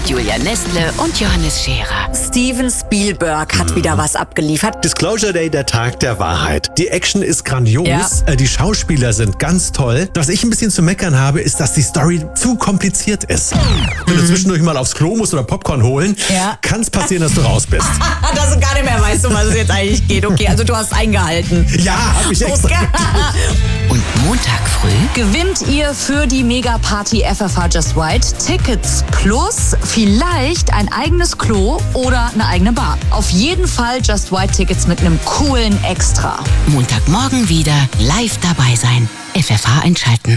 mit Julia Nestle und Johannes Scherer. Steven Spielberg hat wieder was abgeliefert. Disclosure Day, der Tag der Wahrheit. Die Action ist grandios, die Schauspieler sind ganz toll. Was ich ein bisschen zu meckern habe, ist, dass die Story zu kompliziert ist. Wenn du zwischendurch mal aufs Klo musst oder Popcorn holen, kann es passieren, dass du raus bist. Dass du gar nicht mehr weißt, um was es jetzt eigentlich geht. Okay, also du hast eingehalten. Ja, hab ich extra. Und Montag früh Gewinnt ihr für die Mega-Party FFH Just White Tickets plus vielleicht ein eigenes Klo oder eine eigene Bar. Auf jeden Fall Just White Tickets mit einem coolen Extra. Montagmorgen wieder live dabei sein. FFH einschalten.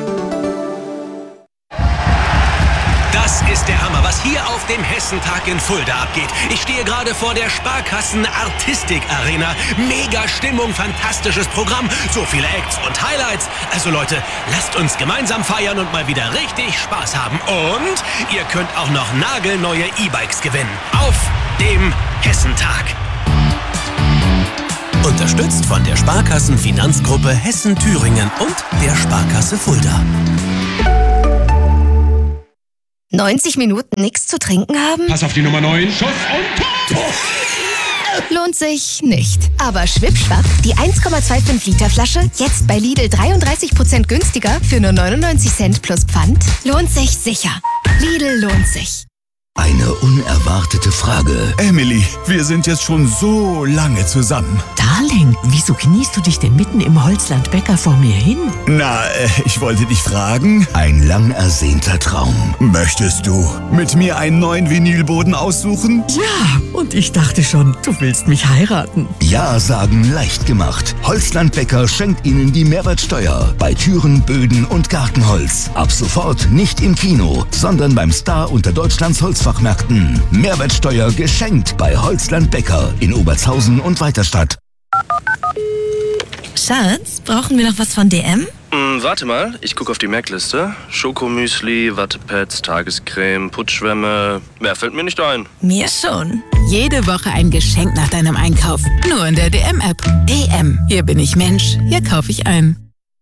Das ist der Hammer, was hier auf dem Hessentag in Fulda abgeht. Ich stehe gerade vor der Sparkassen Artistik Arena. Mega Stimmung, fantastisches Programm, so viele Acts und Highlights. Also Leute, lasst uns gemeinsam feiern und mal wieder richtig Spaß haben. Und ihr könnt auch noch nagelneue E-Bikes gewinnen. Auf dem Hessentag. Unterstützt von der Sparkassen-Finanzgruppe Hessen-Thüringen und der Sparkasse Fulda. 90 Minuten nichts zu trinken haben? Pass auf die Nummer 9. Schuss und Tor! Lohnt sich nicht. Aber Schwippschwapp, die 1,25 Liter Flasche, jetzt bei Lidl 33% günstiger für nur 99 Cent plus Pfand, lohnt sich sicher. Lidl lohnt sich. Eine unerwartete Frage. Emily, wir sind jetzt schon so lange zusammen. Darling, wieso kniest du dich denn mitten im Holzland-Bäcker vor mir hin? Na, ich wollte dich fragen. Ein lang ersehnter Traum. Möchtest du mit mir einen neuen Vinylboden aussuchen? Ja, und ich dachte schon, du willst mich heiraten. Ja sagen leicht gemacht. Holzland-Bäcker schenkt Ihnen die Mehrwertsteuer bei Türen, Böden und Gartenholz. Ab sofort nicht im Kino, sondern beim Star unter Deutschlands Holzfachmärkten. Mehrwertsteuer geschenkt bei Holzland-Bäcker in Obertshausen und Weiterstadt. Schatz, brauchen wir noch was von DM? Warte mal, ich gucke auf die Merkliste. Schokomüsli, Wattepads, Tagescreme, Putzschwämme. Mehr fällt mir nicht ein. Mir schon. Jede Woche ein Geschenk nach deinem Einkauf. Nur in der DM-App. DM. Hier bin ich Mensch. Hier kaufe ich ein.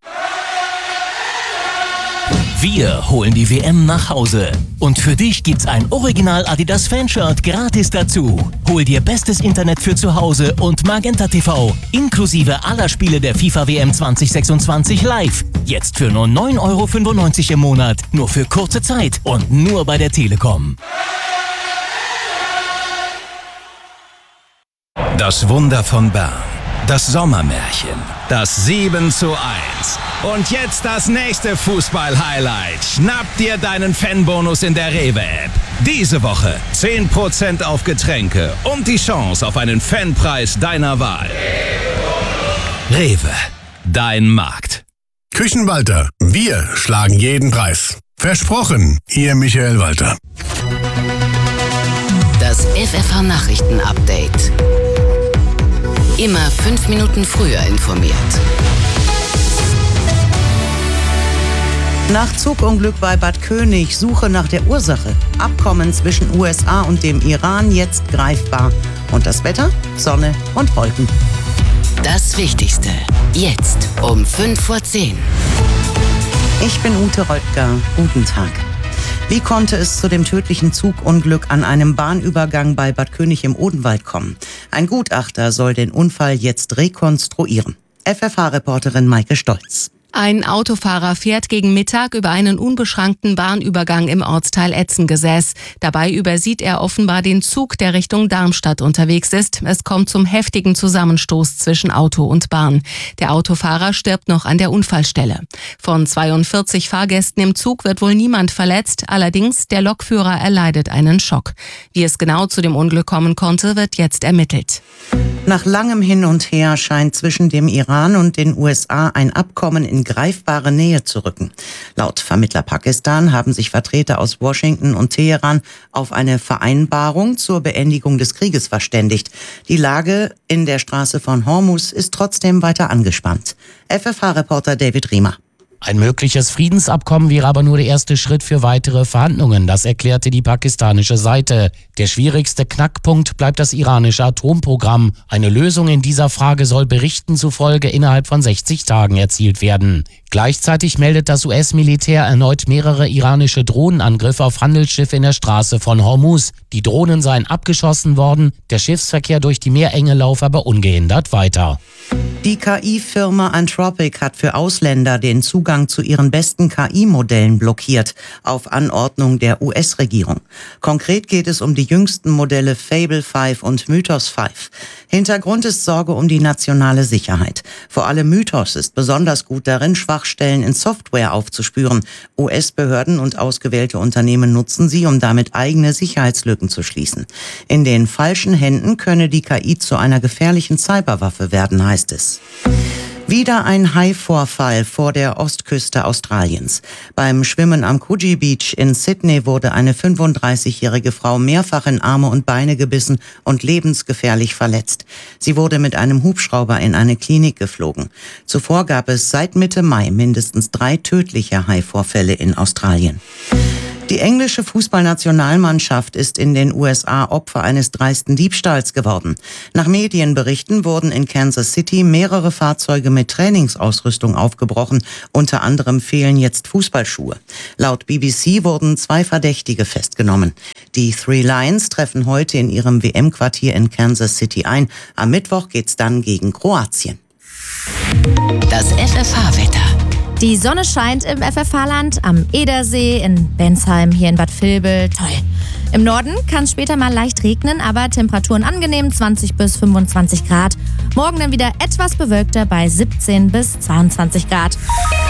Wir holen die WM nach Hause. Und für dich gibt's ein Original Adidas Fanshirt gratis dazu. Hol dir bestes Internet für zu Hause und Magenta TV, inklusive aller Spiele der FIFA WM 2026 live. Jetzt für nur 9,95 € im Monat. Nur für kurze Zeit und nur bei der Telekom. Das Wunder von Bern. Das Sommermärchen. Das 7:1. Und jetzt das nächste Fußball-Highlight. Schnapp dir deinen Fanbonus in der Rewe-App. Diese Woche 10% auf Getränke und die Chance auf einen Fanpreis deiner Wahl. Rewe, dein Markt. Küchenwalter, wir schlagen jeden Preis. Versprochen, Ihr Michael Walter. Das FFH-Nachrichten-Update. Immer 5 Minuten früher informiert. Nach Zugunglück bei Bad König, Suche nach der Ursache. Abkommen zwischen USA und dem Iran jetzt greifbar. Und das Wetter? Sonne und Wolken. Das Wichtigste. Jetzt um 5:10 Uhr. Ich bin Ute Röttger. Guten Tag. Wie konnte es zu dem tödlichen Zugunglück an einem Bahnübergang bei Bad König im Odenwald kommen? Ein Gutachter soll den Unfall jetzt rekonstruieren. FFH-Reporterin Maike Stolz. Ein Autofahrer fährt gegen Mittag über einen unbeschrankten Bahnübergang im Ortsteil Etzengesäß. Dabei übersieht er offenbar den Zug, der Richtung Darmstadt unterwegs ist. Es kommt zum heftigen Zusammenstoß zwischen Auto und Bahn. Der Autofahrer stirbt noch an der Unfallstelle. Von 42 Fahrgästen im Zug wird wohl niemand verletzt. Allerdings der Lokführer erleidet einen Schock. Wie es genau zu dem Unglück kommen konnte, wird jetzt ermittelt. Nach langem Hin und Her scheint zwischen dem Iran und den USA ein Abkommen in greifbare Nähe zu rücken. Laut Vermittler Pakistan haben sich Vertreter aus Washington und Teheran auf eine Vereinbarung zur Beendigung des Krieges verständigt. Die Lage in der Straße von Hormuz ist trotzdem weiter angespannt. FFH-Reporter David Riemer. Ein mögliches Friedensabkommen wäre aber nur der erste Schritt für weitere Verhandlungen, das erklärte die pakistanische Seite. Der schwierigste Knackpunkt bleibt das iranische Atomprogramm. Eine Lösung in dieser Frage soll Berichten zufolge innerhalb von 60 Tagen erzielt werden. Gleichzeitig meldet das US-Militär erneut mehrere iranische Drohnenangriffe auf Handelsschiffe in der Straße von Hormuz. Die Drohnen seien abgeschossen worden, der Schiffsverkehr durch die Meerenge laufe aber ungehindert weiter. Die KI-Firma Anthropic hat für Ausländer den Zugang zu ihren besten KI-Modellen blockiert, auf Anordnung der US-Regierung. Konkret geht es um die jüngsten Modelle Fable 5 und Mythos 5. Hintergrund ist Sorge um die nationale Sicherheit. Vor allem Mythos ist besonders gut darin, Schwachstellen in Software aufzuspüren. US-Behörden und ausgewählte Unternehmen nutzen sie, um damit eigene Sicherheitslücken zu schließen. In den falschen Händen könne die KI zu einer gefährlichen Cyberwaffe werden, heißt es. Wieder ein Haivorfall vor der Ostküste Australiens. Beim Schwimmen am Coogee Beach in Sydney wurde eine 35-jährige Frau mehrfach in Arme und Beine gebissen und lebensgefährlich verletzt. Sie wurde mit einem Hubschrauber in eine Klinik geflogen. Zuvor gab es seit Mitte Mai mindestens 3 tödliche Haivorfälle in Australien. Die englische Fußballnationalmannschaft ist in den USA Opfer eines dreisten Diebstahls geworden. Nach Medienberichten wurden in Kansas City mehrere Fahrzeuge mit Trainingsausrüstung aufgebrochen. Unter anderem fehlen jetzt Fußballschuhe. Laut BBC wurden 2 Verdächtige festgenommen. Die Three Lions treffen heute in ihrem WM-Quartier in Kansas City ein. Am Mittwoch geht's dann gegen Kroatien. Das FFH-Wetter. Die Sonne scheint im FFH-Land, am Edersee, in Bensheim, hier in Bad Vilbel. Toll. Im Norden kann es später mal leicht regnen, aber Temperaturen angenehm, 20 bis 25 Grad. Morgen dann wieder etwas bewölkter bei 17 bis 22 Grad.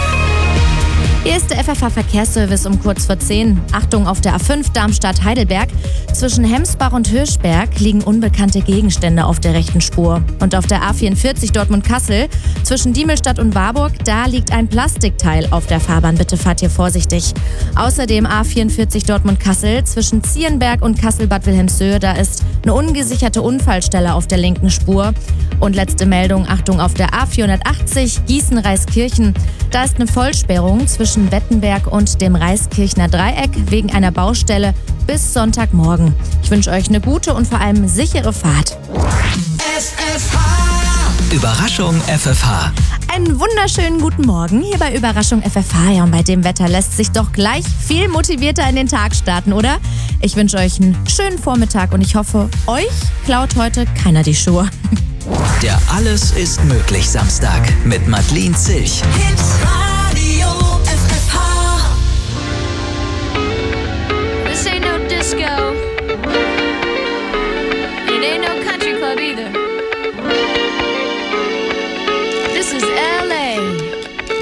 Hier ist der FFH-Verkehrsservice um kurz vor 10. Achtung auf der A5 Darmstadt-Heidelberg. Zwischen Hemsbach und Hirschberg liegen unbekannte Gegenstände auf der rechten Spur. Und auf der A44 Dortmund-Kassel zwischen Diemelstadt und Warburg, da liegt ein Plastikteil auf der Fahrbahn. Bitte fahrt hier vorsichtig. Außerdem A44 Dortmund-Kassel zwischen Zierenberg und Kassel-Bad Wilhelmshöhe, da ist eine ungesicherte Unfallstelle auf der linken Spur. Und letzte Meldung, Achtung auf der A480 Gießen-Reiskirchen. Da ist eine Vollsperrung zwischen Wettenberg und dem Reiskirchner Dreieck wegen einer Baustelle bis Sonntagmorgen. Ich wünsche euch eine gute und vor allem sichere Fahrt. FFH. Überraschung FFH. Einen wunderschönen guten Morgen hier bei Überraschung FFH. Ja, und bei dem Wetter lässt sich doch gleich viel motivierter in den Tag starten, oder? Ich wünsche euch einen schönen Vormittag und ich hoffe, euch klaut heute keiner die Schuhe. Der Alles ist möglich Samstag mit Madeleine Zilch.